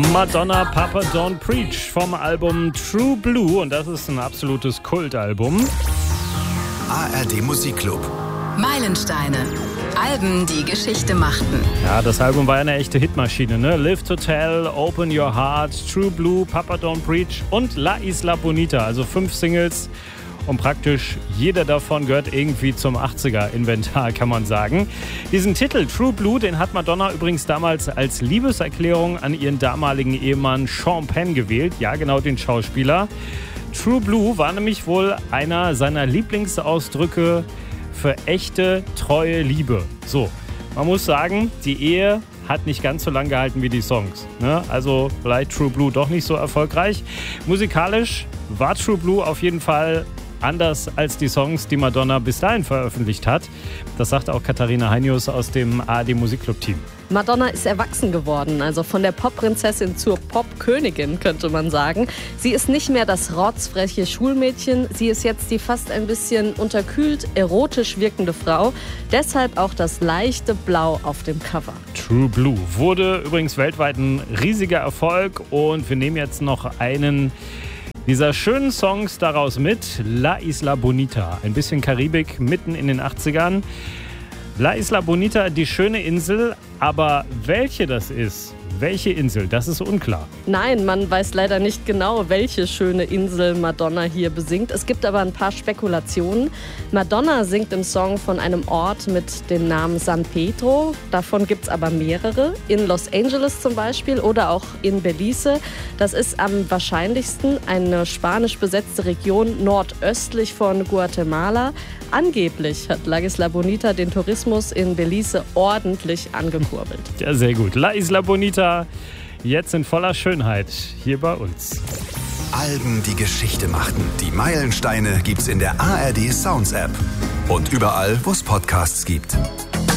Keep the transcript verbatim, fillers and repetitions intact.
Madonna, Papa Don't Preach vom Album True Blue und das ist ein absolutes Kultalbum. A R D Musikclub. Meilensteine. Alben, die Geschichte machten. Ja, das Album war eine echte Hitmaschine, ne? Live to Tell, Open Your Heart, True Blue, Papa Don't Preach und La Isla Bonita. Also fünf Singles und praktisch jeder davon gehört irgendwie zum achtziger-Inventar, kann man sagen. Diesen Titel True Blue, den hat Madonna übrigens damals als Liebeserklärung an ihren damaligen Ehemann Sean Penn gewählt. Ja, genau, den Schauspieler. True Blue war nämlich wohl einer seiner Lieblingsausdrücke für echte, treue Liebe. So, man muss sagen, die Ehe hat nicht ganz so lang gehalten wie die Songs. Ne? Also vielleicht True Blue doch nicht so erfolgreich. Musikalisch war True Blue auf jeden Fall anders als die Songs, die Madonna bis dahin veröffentlicht hat. Das sagt auch Katharina Heinius aus dem A R D Musikclub-Team. Madonna ist erwachsen geworden, also von der Popprinzessin zur Popkönigin, könnte man sagen. Sie ist nicht mehr das rotzfreche Schulmädchen, sie ist jetzt die fast ein bisschen unterkühlt, erotisch wirkende Frau. Deshalb auch das leichte Blau auf dem Cover. True Blue wurde übrigens weltweit ein riesiger Erfolg und wir nehmen jetzt noch einen dieser schönen Songs daraus mit, La Isla Bonita. Ein bisschen Karibik mitten in den achtzigern. La Isla Bonita, die schöne Insel, aber welche das ist, welche Insel, das ist unklar. Nein, man weiß leider nicht genau, welche schöne Insel Madonna hier besingt. Es gibt aber ein paar Spekulationen. Madonna singt im Song von einem Ort mit dem Namen San Pedro. Davon gibt es aber mehrere. In Los Angeles zum Beispiel oder auch in Belize. Das ist am wahrscheinlichsten eine spanisch besetzte Region nordöstlich von Guatemala. Angeblich hat La Isla Bonita den Tourismus in Belize ordentlich angekurbelt. Ja, sehr gut. La Isla Bonita, jetzt in voller Schönheit hier bei uns. Alben, die Geschichte machten. Die Meilensteine gibt's in der A R D Sounds App. Und überall, wo es Podcasts gibt.